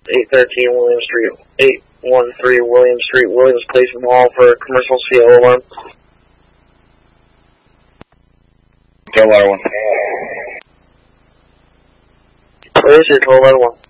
813 William Street, 813 William Street, Williams Place Mall for commercial CO alarm. Go letter 1. Where is it? Hold on 1.